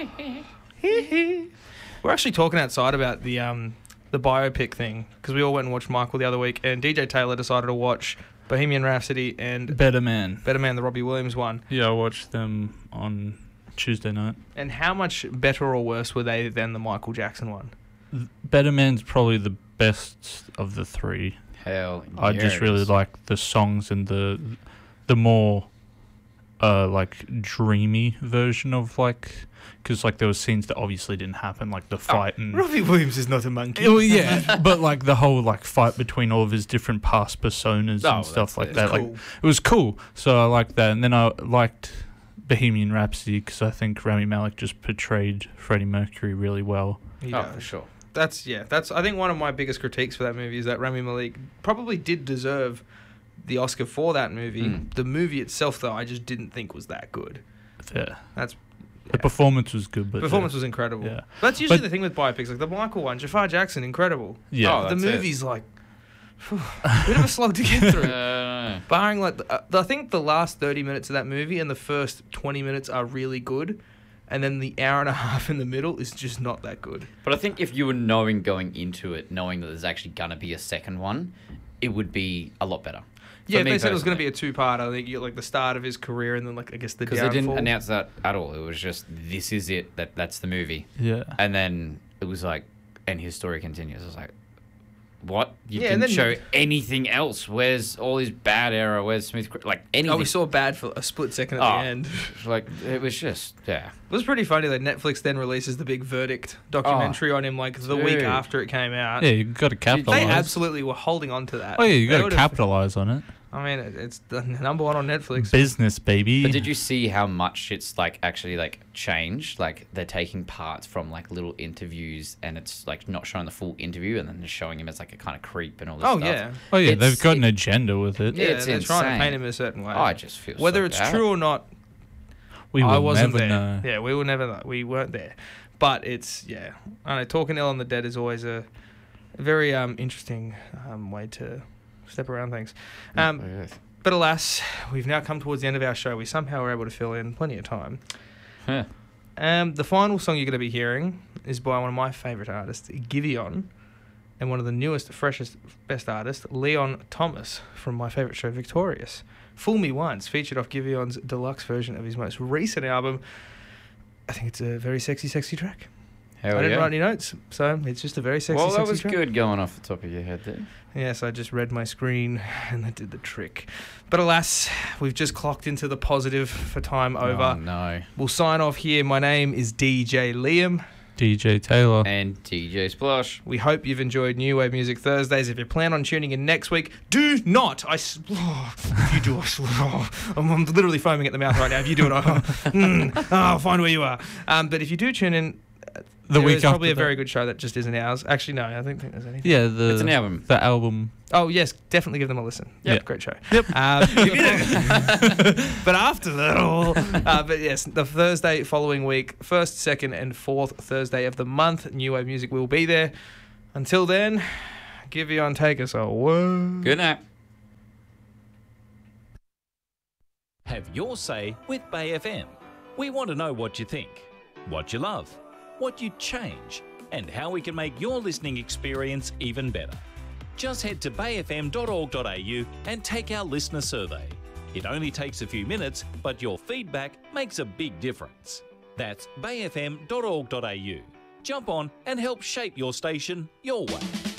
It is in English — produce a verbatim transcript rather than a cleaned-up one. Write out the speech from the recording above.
We're actually talking outside about the um the biopic thing because we all went and watched Michael the other week, and D J Taylor decided to watch Bohemian Rhapsody and Better Man. Better Man, the Robbie Williams one. Yeah, I watched them on Tuesday night. And how much better or worse were they than the Michael Jackson one? Better Man's probably the best of the three. Hell, I just really like the songs and the the more uh like dreamy version of like, because like there were scenes that obviously didn't happen, like the fight oh, and Robbie Williams is not a monkey. Oh yeah, but like the whole like fight between all of his different past personas oh, and stuff like it. that. Cool. Like it was cool. So I liked that, and then I liked Bohemian Rhapsody because I think Rami Malek just portrayed Freddie Mercury really well. Yeah, oh, for sure. That's yeah. That's I think one of my biggest critiques for that movie is that Rami Malek probably did deserve the Oscar for that movie. Mm. The movie itself, though, I just didn't think was that good. Yeah, That's the yeah. performance was good, but performance the, was incredible. Yeah, but that's usually but, the thing with biopics, like the Michael one, Jafar Jackson, incredible. Yeah, oh, the that's movie's it. like bit of a slog to get through. Uh, Barring like, the, uh, I think the last thirty minutes of that movie and the first twenty minutes are really good. And then the hour and a half in the middle is just not that good. but I think if you were knowing going into it, knowing that there's actually going to be a second one, it would be a lot better. Yeah, if they said it was going to be a two-part, I think you get like the start of his career and then like I guess the because downfall. they didn't announce that at all. It was just this is it. That that's the movie. yeah. And then it was like, and his story continues. I was like, what? You Yeah, and didn't then- show anything else. Where's all his bad era? Where's Smith? Like anything? Oh, we saw bad for a split second at Oh. the end. Like it was just yeah. It was pretty funny that Netflix then releases the big Verdict documentary on him like the week dude. after it came out. Yeah, you got to They capitalize. absolutely were holding on to that. Oh yeah, you They got to would've- capitalize on it. I mean, it- it's the number one on Netflix. Business, baby. But did you see how much it's like actually like changed? Like they're taking parts from like little interviews, and it's like not showing the full interview, and then just showing him as like a kind of creep and all this Oh stuff. yeah, Oh yeah, It's- they've got an it- agenda with it. yeah. It's They're trying to insane. paint him a certain way. Oh, I just feel Whether so it's bad. true or not, We will I wasn't never there. know. Yeah, we will never know. We weren't there. But it's yeah. I know talking ill on the dead is always a, a very um interesting um way to step around things. Um, Oh, yes. But alas, we've now come towards the end of our show. We somehow were able to fill in plenty of time. Huh. Um, the final song you're going to be hearing is by one of my favourite artists, Giveon, and one of the newest, freshest, best artists, Leon Thomas, from my favourite show, Victorious. Fool Me Once, featured off Giveon's deluxe version of his most recent album. I think it's a very sexy, sexy track. Hell I didn't yeah. write any notes, so it's just a very sexy, Well, sexy that was track. good going off the top of your head there. Yes, I just read my screen and that did the trick. But alas, we've just clocked into the positive for time over. Oh, no. We'll sign off here. My name is D J Liam. D J Taylor. And T J Splosh. We hope you've enjoyed New Wave Music Thursdays. If you plan on tuning in next week, do not. I. s- Oh, if you do, I swear. Oh, I'm, I'm literally foaming at the mouth right now. If you do it, oh, mm, oh, I'll find where you are. Um, but if you do tune in, The week there's probably after a very that. good show that just isn't ours. Actually, no, I don't think there's anything. Yeah, the It's an album. The album. Oh yes, definitely give them a listen. Yep. Yeah, great show. Yep. Um, but after that, all, uh, but yes, the Thursday following week, first, second, and fourth Thursday of the month, New Wave Music will be there. Until then, Giveon, take us away. Good night. Have your say with Bay F M. We want to know what you think, what you love, what you'd change, and how we can make your listening experience even better. Just head to bay f m dot org dot a u and take our listener survey. It only takes a few minutes, but your feedback makes a big difference. That's bay f m dot org dot a u. Jump on and help shape your station your way.